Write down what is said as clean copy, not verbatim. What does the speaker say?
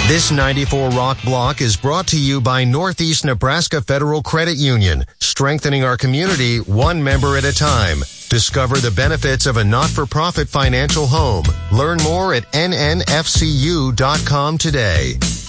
This 94 Rock Block is brought to you by Northeast Nebraska Federal Credit Union, strengthening our community one member at a time. Discover the benefits of a not-for-profit financial home. Learn more at nnfcu.com today.